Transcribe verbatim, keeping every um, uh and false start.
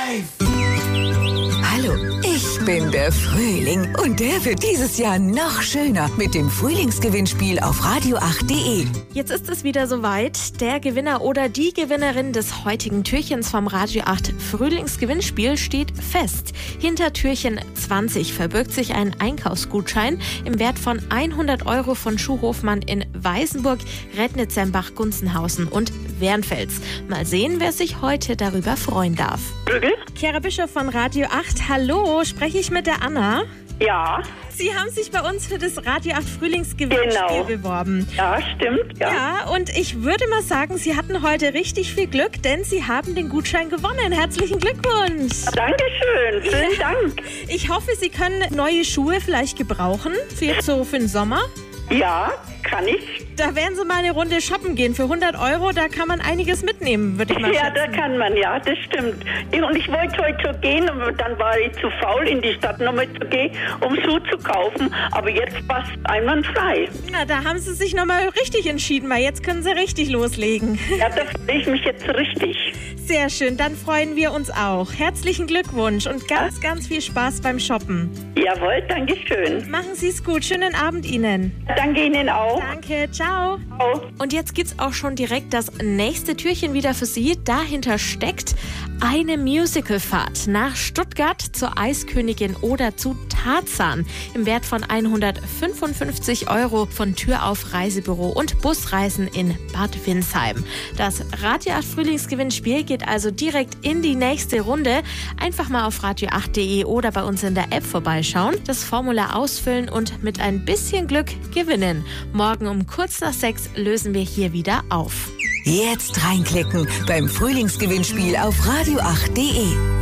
life. Hallo, ich bin der Frühling und der wird dieses Jahr noch schöner mit dem Frühlingsgewinnspiel auf radio acht punkt de. Jetzt ist es wieder soweit. Der Gewinner oder die Gewinnerin des heutigen Türchens vom Radio acht Frühlingsgewinnspiel steht fest. Hinter Türchen zwanzig verbirgt sich ein Einkaufsgutschein im Wert von hundert Euro von Schuhhofmann in Weißenburg, Rednitzembach, Gunzenhausen und Wernfels. Mal sehen, wer sich heute darüber freuen darf. Brügel? Chiara Bischof von Radio acht. Hallo, spreche ich mit der Anna? Ja. Sie haben sich bei uns für das Radio acht Frühlingsgewinnspiel Genau. beworben. Ja, stimmt. Ja. Ja, und ich würde mal sagen, Sie hatten heute richtig viel Glück, denn Sie haben den Gutschein gewonnen. Herzlichen Glückwunsch. Dankeschön. Vielen Ja. Dank. Ich hoffe, Sie können neue Schuhe vielleicht gebrauchen, für jetzt so für den Sommer. Ja, kann ich. Da werden Sie mal eine Runde shoppen gehen. Für hundert Euro, da kann man einiges mitnehmen, würde ich mal Ja, da schätzen. kann man, ja, das stimmt. Ich, und ich wollte heute schon gehen, aber dann war ich zu faul, in die Stadt nochmal zu gehen, um Schuhe zu kaufen. Aber jetzt passt einwandfrei. Na, da haben Sie sich nochmal richtig entschieden, weil jetzt können Sie richtig loslegen. Ja, da freue ich mich jetzt richtig. Sehr schön, dann freuen wir uns auch. Herzlichen Glückwunsch und ganz, ganz viel Spaß beim Shoppen. Jawohl, danke schön. Machen Sie es gut. Schönen Abend Ihnen. Danke Ihnen auch. Danke, ciao. Ciao. Und jetzt gibt's auch schon direkt das nächste Türchen wieder für Sie. Dahinter steckt eine Musicalfahrt nach Stuttgart zur Eiskönigin oder zu Tarzan im Wert von hundertfünfundfünfzig Euro von Tür auf Reisebüro und Busreisen in Bad Windsheim. Das Radio acht Frühlingsgewinnspiel geht also direkt in die nächste Runde. Einfach mal auf radio acht punkt de oder bei uns in der App vorbeischauen, das Formular ausfüllen und mit ein bisschen Glück gewinnen. Morgen um kurz nach sechs lösen wir hier wieder auf. Jetzt reinklicken beim Frühlingsgewinnspiel auf radio acht punkt de.